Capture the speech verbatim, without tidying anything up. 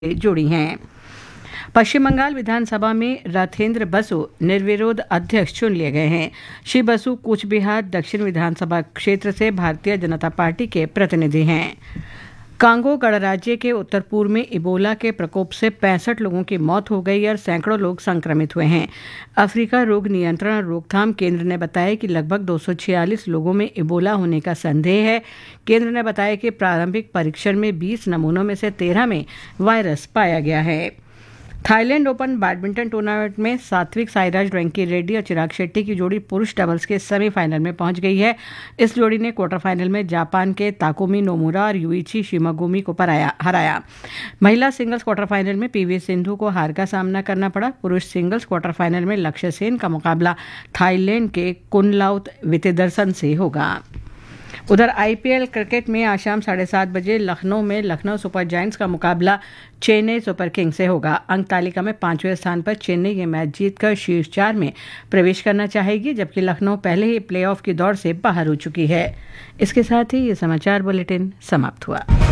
जुड़ी हैं। पश्चिम बंगाल विधानसभा में राथेंद्र बसु निर्विरोध अध्यक्ष चुन लिए गए हैं। श्री बसु कूच बिहार दक्षिण विधानसभा क्षेत्र से भारतीय जनता पार्टी के प्रतिनिधि हैं। कांगो गणराज्य के उत्तर पूर्व में इबोला के प्रकोप से पैंसठ लोगों की मौत हो गई और सैकड़ों लोग संक्रमित हुए हैं। अफ्रीका रोग नियंत्रण और रोकथाम केंद्र ने बताया कि लगभग दो सौ छियालीस लोगों में इबोला होने का संदेह है। केंद्र ने बताया कि प्रारंभिक परीक्षण में बीस नमूनों में से तेरह में वायरस पाया गया है। थाईलैंड ओपन बैडमिंटन टूर्नामेंट में सात्विक साईराज रैंकी रेड्डी और चिराग शेट्टी की जोड़ी पुरुष डबल्स के सेमीफाइनल में पहुंच गई है। इस जोड़ी ने क्वार्टर फाइनल में जापान के ताकुमी नोमुरा और यूइची शिमागुमी को पराया हराया। महिला सिंगल्स क्वार्टर फाइनल में पीवी सिंधु को हार का सामना करना पड़ा। पुरुष सिंगल्स क्वार्टर फाइनल में लक्ष्य सेन का मुकाबला थाईलैंड के कुनलाउत वितेदर्शन से होगा। उधर आईपीएल क्रिकेट में आज शाम साढ़े सात बजे लखनऊ में लखनऊ सुपर जायंट्स का मुकाबला चेन्नई सुपर किंग्स से होगा। अंक तालिका में पांचवें स्थान पर चेन्नई ये मैच जीतकर शीर्ष चार में प्रवेश करना चाहेगी, जबकि लखनऊ पहले ही प्लेऑफ की दौड़ से बाहर हो चुकी है। इसके साथ ही ये समाचार बुलेटिन समाप्त हुआ।